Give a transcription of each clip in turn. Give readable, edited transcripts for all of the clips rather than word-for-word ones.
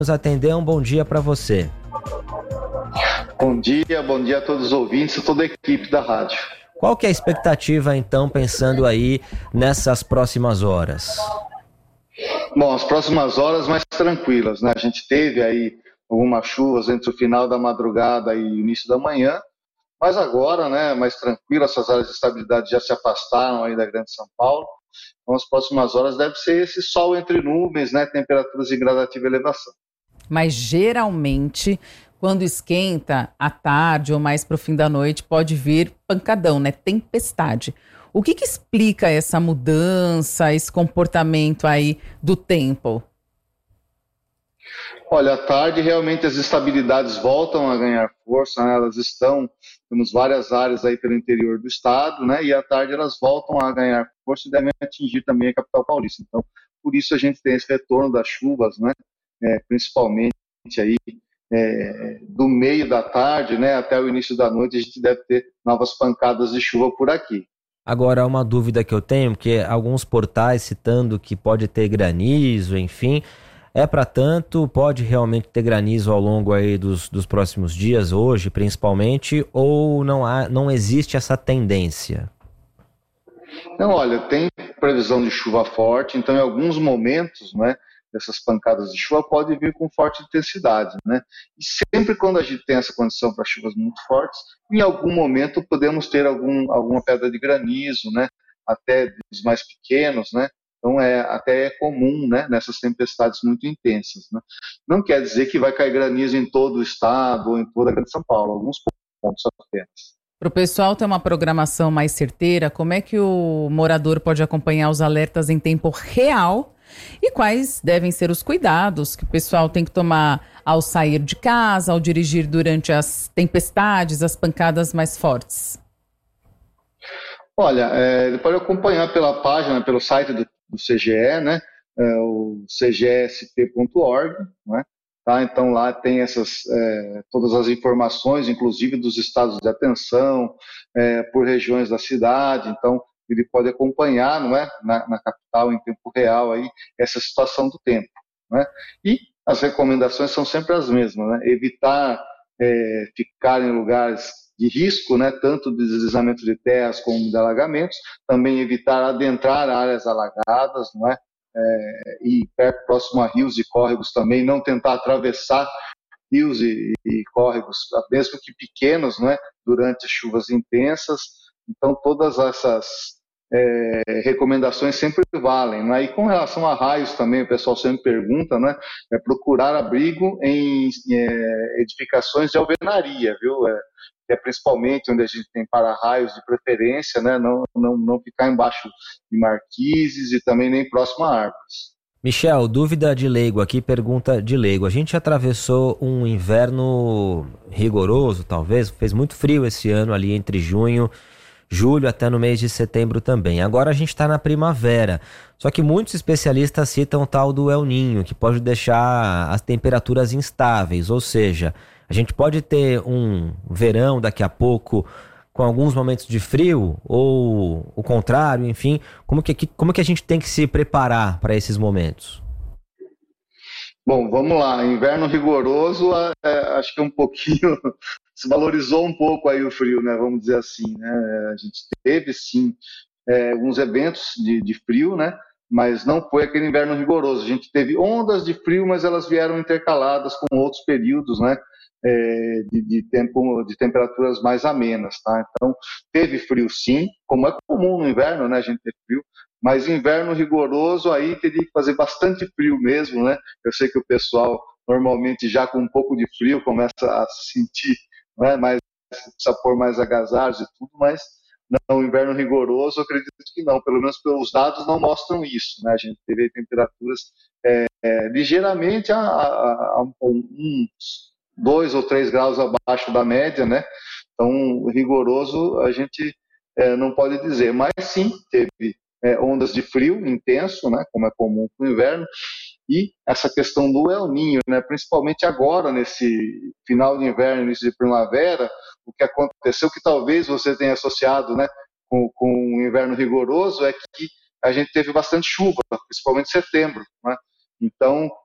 nos atender. Um bom dia para você. Bom dia a todos os ouvintes e toda a equipe da rádio. Qual que é a expectativa, então, pensando aí nessas próximas horas? Bom, as próximas horas mais tranquilas, né? A gente teve aí algumas chuvas entre o final da madrugada e o início da manhã, mas agora, né, mais tranquilo, essas áreas de estabilidade já se afastaram aí da Grande São Paulo. Então, as próximas horas deve ser esse sol entre nuvens, né? Temperaturas em gradativa elevação. Mas geralmente, quando esquenta, à tarde ou mais para o fim da noite, pode vir pancadão, né? Tempestade. O que explica essa mudança, esse comportamento aí do tempo? Olha, à tarde realmente as instabilidades voltam a ganhar força, né? Temos várias áreas aí pelo interior do estado, né? E à tarde elas voltam a ganhar força e devem atingir também a capital paulista. Então, por isso a gente tem esse retorno das chuvas, né? Principalmente aí do meio da tarde, né? Até o início da noite a gente deve ter novas pancadas de chuva por aqui. Agora, uma dúvida que eu tenho, que alguns portais citando que pode ter granizo, enfim, é para tanto? Pode realmente ter granizo ao longo aí dos próximos dias, hoje principalmente, ou não existe essa tendência? Não, olha, tem previsão de chuva forte, então em alguns momentos, né, dessas pancadas de chuva pode vir com forte intensidade, né? E sempre quando a gente tem essa condição para chuvas muito fortes, em algum momento podemos ter alguma pedra de granizo, né? Até dos mais pequenos, né? Então até é comum, né? Nessas tempestades muito intensas, né? Não quer dizer que vai cair granizo em todo o estado ou em toda a Grande São Paulo, alguns pontos apenas. Para o pessoal ter uma programação mais certeira, como é que o morador pode acompanhar os alertas em tempo real e quais devem ser os cuidados que o pessoal tem que tomar ao sair de casa, ao dirigir durante as tempestades, as pancadas mais fortes? Olha, ele pode acompanhar pela página, pelo site do CGE, né? O cgsp.org, né? Tá? Então lá tem todas as informações, inclusive dos estados de atenção, por regiões da cidade. Então ele pode acompanhar, não é, na capital em tempo real aí essa situação do tempo, né? E as recomendações são sempre as mesmas, né? Evitar ficar em lugares de risco, né, tanto de deslizamento de terras como de alagamentos, também evitar adentrar áreas alagadas, não é? E próximo a rios e córregos também, não tentar atravessar rios e córregos, mesmo que pequenos, não é? Durante chuvas intensas. Então, todas essas recomendações sempre valem, né? E com relação a raios também, o pessoal sempre pergunta, né? Procurar abrigo em edificações de alvenaria, viu? Principalmente onde a gente tem para-raios de preferência, né? Não ficar embaixo de marquises e também nem próximo a árvores. Michel, dúvida de leigo aqui, pergunta de leigo. A gente atravessou um inverno rigoroso, talvez, fez muito frio esse ano ali entre julho até no mês de setembro também. Agora a gente está na primavera, só que muitos especialistas citam o tal do El Niño, que pode deixar as temperaturas instáveis, ou seja, a gente pode ter um verão daqui a pouco com alguns momentos de frio, ou o contrário, enfim, como que a gente tem que se preparar para esses momentos? Bom, vamos lá, inverno rigoroso, acho que um pouquinho, se valorizou um pouco aí o frio, né, vamos dizer assim, né, a gente teve sim alguns eventos de frio, né, mas não foi aquele inverno rigoroso, a gente teve ondas de frio, mas elas vieram intercaladas com outros períodos, né, de temperaturas mais amenas, tá? Então, teve frio sim, como é comum no inverno, né, a gente ter frio, mas inverno rigoroso aí teria que fazer bastante frio mesmo, né? Eu sei que o pessoal normalmente já com um pouco de frio começa a se sentir, né, mais, precisa pôr mais agasalhos e tudo, mas não, inverno rigoroso, eu acredito que não, pelo menos pelos dados não mostram isso, né? A gente teve temperaturas ligeiramente uns 2 ou 3 graus abaixo da média, né? Então, rigoroso a gente não pode dizer, mas sim, teve ondas de frio intenso, né? Como é comum no inverno, e essa questão do El Niño, né? Principalmente agora, nesse final de inverno, início de primavera, o que aconteceu, que talvez você tenha associado, né, com o inverno rigoroso, é que a gente teve bastante chuva, principalmente em setembro, né? Então,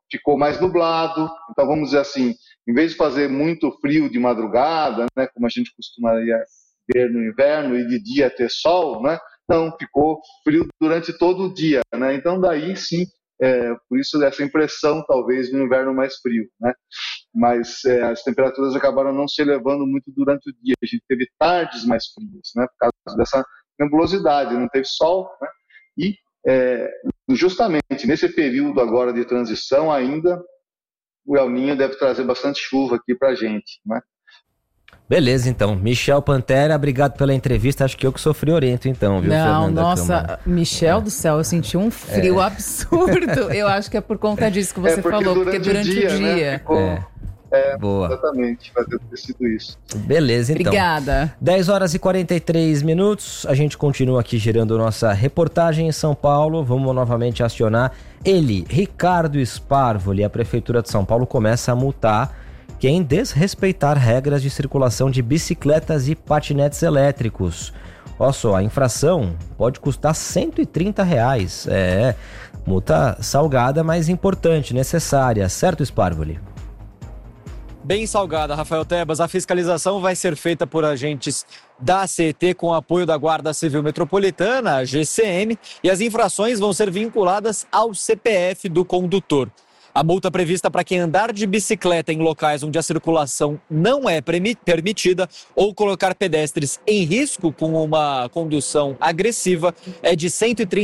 ficou mais nublado. Então, vamos dizer assim, em vez de fazer muito frio de madrugada, né, como a gente costumaria ver no inverno, e de dia ter sol, né, não, ficou frio durante todo o dia. Né? Então, daí sim, por isso essa impressão, talvez, de um inverno mais frio. Né? Mas as temperaturas acabaram não se elevando muito durante o dia. A gente teve tardes mais frias, né, por causa dessa nebulosidade, não teve sol, né? E justamente nesse período agora de transição ainda, o El Niño deve trazer bastante chuva aqui para a gente, né? Beleza, então. Michel Pantera, obrigado pela entrevista. Acho que eu que sofri oriento, então, viu, Não, Fernanda nossa, Câmara? Michel do céu, eu senti um frio absurdo. Eu acho que é por conta disso que você falou, porque durante o dia... Né, ficou... Boa. Exatamente, vai ter sido isso. Beleza, então. Obrigada. 10 horas e 43 minutos. A gente continua aqui girando nossa reportagem em São Paulo. Vamos novamente acionar ele, Ricardo Sparvoli. A Prefeitura de São Paulo começa a multar quem desrespeitar regras de circulação de bicicletas e patinetes elétricos. Olha só, a infração pode custar R$130. Multa salgada, mas importante, necessária. Certo, Sparvoli? Bem salgada, Rafael Tebas. A fiscalização vai ser feita por agentes da CET com apoio da Guarda Civil Metropolitana, a GCM, e as infrações vão ser vinculadas ao CPF do condutor. A multa prevista para quem andar de bicicleta em locais onde a circulação não é permitida ou colocar pedestres em risco com uma condução agressiva é de R$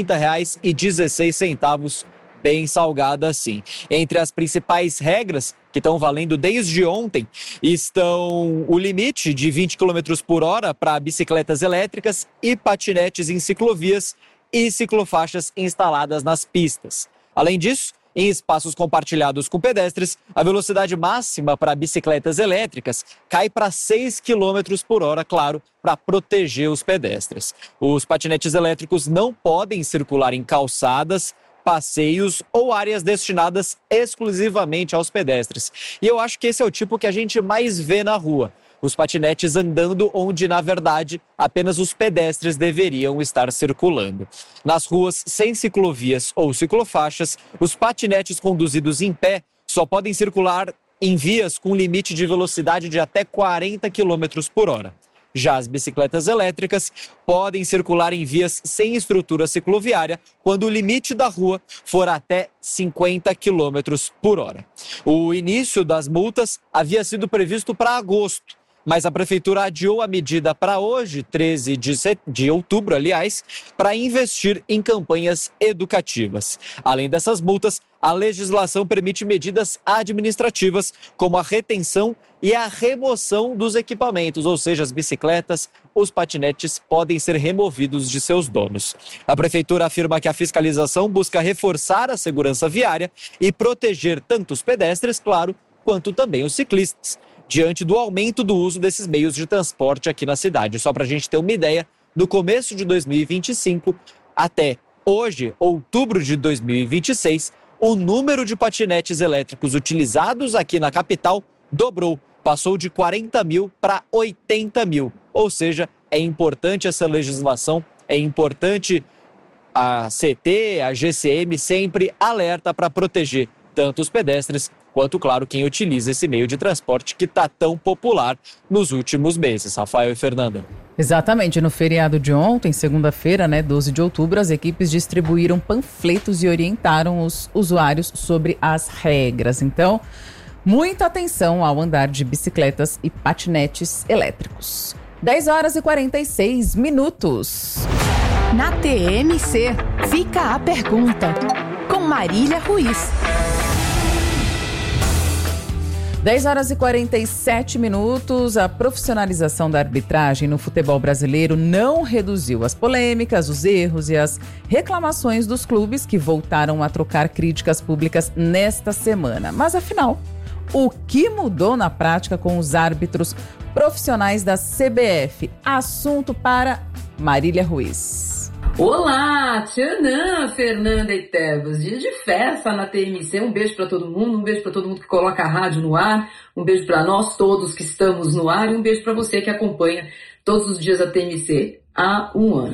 130,16, bem salgada sim. Entre as principais regras que estão valendo desde ontem estão o limite de 20 km por hora para bicicletas elétricas e patinetes em ciclovias e ciclofaixas instaladas nas pistas. Além disso, em espaços compartilhados com pedestres, a velocidade máxima para bicicletas elétricas cai para 6 km por hora, claro, para proteger os pedestres. Os patinetes elétricos não podem circular em calçadas, passeios ou áreas destinadas exclusivamente aos pedestres. E eu acho que esse é o tipo que a gente mais vê na rua. Os patinetes andando onde, na verdade, apenas os pedestres deveriam estar circulando. Nas ruas sem ciclovias ou ciclofaixas, os patinetes conduzidos em pé só podem circular em vias com limite de velocidade de até 40 km por hora. Já as bicicletas elétricas podem circular em vias sem estrutura cicloviária quando o limite da rua for até 50 km por hora. O início das multas havia sido previsto para agosto, mas a Prefeitura adiou a medida para hoje, 13 de outubro, para investir em campanhas educativas. Além dessas multas, a legislação permite medidas administrativas, como a retenção e a remoção dos equipamentos, ou seja, as bicicletas, os patinetes podem ser removidos de seus donos. A Prefeitura afirma que a fiscalização busca reforçar a segurança viária e proteger tanto os pedestres, claro, quanto também os ciclistas, diante do aumento do uso desses meios de transporte aqui na cidade. Só para a gente ter uma ideia, do começo de 2025 até hoje, outubro de 2026, o número de patinetes elétricos utilizados aqui na capital dobrou, passou de 40 mil para 80 mil. Ou seja, é importante essa legislação, é importante a CT, a GCM sempre alerta para proteger tanto os pedestres quanto, claro, quem utiliza esse meio de transporte que está tão popular nos últimos meses. Rafael e Fernanda. Exatamente. No feriado de ontem, segunda-feira, 12 de outubro, as equipes distribuíram panfletos e orientaram os usuários sobre as regras. Então, muita atenção ao andar de bicicletas e patinetes elétricos. 10 horas e 46 minutos. Na TMC, fica a pergunta, com Marília Ruiz. 10 horas e 47 minutos. A profissionalização da arbitragem no futebol brasileiro não reduziu as polêmicas, os erros e as reclamações dos clubes que voltaram a trocar críticas públicas nesta semana. Mas afinal, o que mudou na prática com os árbitros profissionais da CBF? Assunto para Marília Ruiz. Olá, tchanã, Fernanda e Tebas. Dia de festa na TMC. Um beijo para todo mundo, um beijo para todo mundo que coloca a rádio no ar, um beijo para nós todos que estamos no ar e um beijo para você que acompanha todos os dias a TMC há um ano.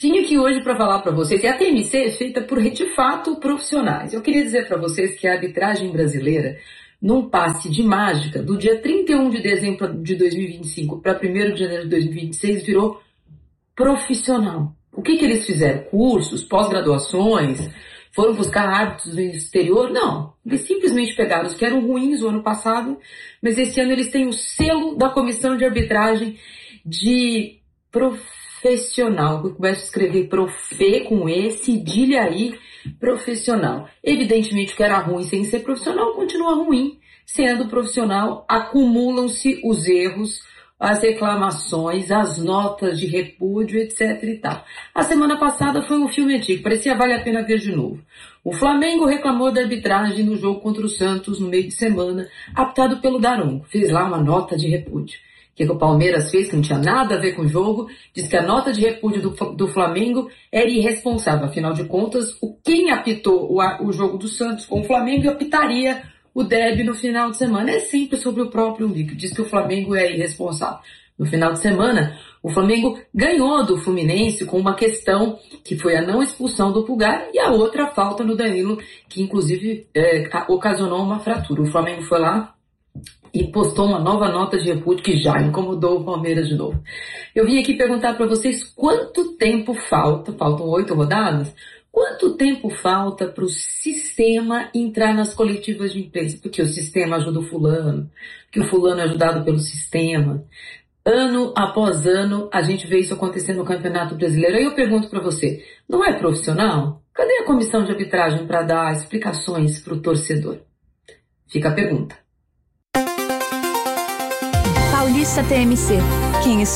Vim aqui hoje para falar para vocês que a TMC é feita por, de fato, profissionais. Eu queria dizer para vocês que a arbitragem brasileira, num passe de mágica, do dia 31 de dezembro de 2025 para 1º de janeiro de 2026, virou profissional. O que eles fizeram? Cursos, pós-graduações, foram buscar árbitros no exterior? Não. Eles simplesmente pegaram os que eram ruins o ano passado, mas esse ano eles têm o selo da comissão de arbitragem de profissional. Eu começo a escrever profe com E, cedilha aí, profissional. Evidentemente, o que era ruim sem ser profissional continua ruim. Sendo profissional, acumulam-se os erros, as reclamações, as notas de repúdio, etc. e tal. A semana passada foi um filme antigo, parecia Vale a Pena Ver de Novo. O Flamengo reclamou da arbitragem no jogo contra o Santos no meio de semana, apitado pelo Daronco. Fez lá uma nota de repúdio. O que o Palmeiras fez, que não tinha nada a ver com o jogo, disse que a nota de repúdio do Flamengo era irresponsável. Afinal de contas, quem apitou o jogo do Santos com o Flamengo apitaria o derby no final de semana. É sempre sobre o próprio umbigo. Diz que o Flamengo é irresponsável. No final de semana, o Flamengo ganhou do Fluminense com uma questão que foi a não expulsão do Pulgar e a outra falta no Danilo, que inclusive ocasionou uma fratura. O Flamengo foi lá e postou uma nova nota de repúdio que já incomodou o Palmeiras de novo. Eu vim aqui perguntar para vocês quanto tempo faltam 8 rodadas, quanto tempo falta para o sistema entrar nas coletivas de imprensa? Porque o sistema ajuda o fulano, que o fulano é ajudado pelo sistema. Ano após ano, a gente vê isso acontecer no Campeonato Brasileiro. Aí eu pergunto para você, não é profissional? Cadê a comissão de arbitragem para dar explicações para o torcedor? Fica a pergunta. Paulista TMC. Quem